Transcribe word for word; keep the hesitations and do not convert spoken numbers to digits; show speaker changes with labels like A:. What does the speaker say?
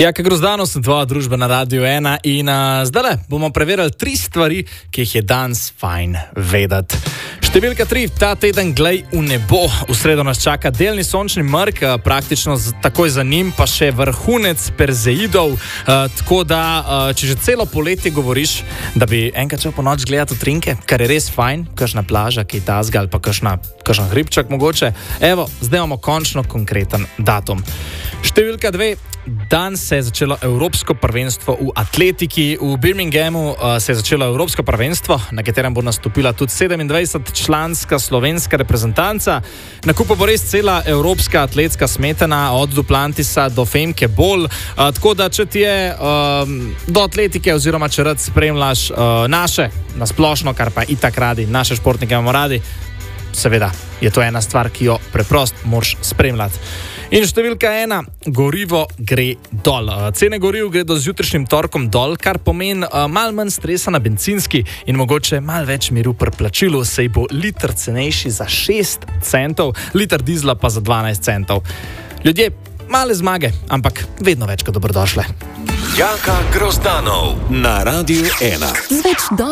A: Jaka Grozdano, sem tvoja družba na Radiu ena in uh, zdaj bomo preverili tri stvari, ki jih je danes fajn vedeti. Številka tri, ta teden glej v nebo. V sredo nas čaka delni sončni mrk, praktično z, takoj za njim pa še vrhunec perzeidov, uh, tako da, uh, če že celo poletje govoriš, da bi enkrat šel po noč gledati utrinke, kar je res fajn, kakšna plaža, kaj tazga ali pa kakšna, kakšen hribček mogoče, evo, zdaj imamo končno konkreten datum. Številka dve, danes se je začelo Evropsko prvenstvo v atletiki. V Birminghamu uh, se je začelo Evropsko prvenstvo, na katerem bo nastopila tudi sedemindvajsetčlanska slovenska reprezentanca. Na kupu bo res cela evropska atletska smetana, od Duplantisa do Femke Bol. Uh, tako da, če ti je um, do atletike oziroma če rad spremljaš uh, naše, nasplošno, kar pa itak radi, naše športnike imamo radi, seveda je to ena stvar, ki jo preprosto moraš spremljati. In številka ena, gorivo gre dol. Cene goriv gredo z jutrišnjim torkom dol, kar pomeni uh, malo manj stresa na bencinski in mogoče malo več miru pri plačilu, saj bo liter cenejši za šest centov, liter dizla pa za dvanajst centov. Ljudje, male zmage, ampak vedno več kot dobrodošle.
B: Jaka Grozdanov na Radiu ena.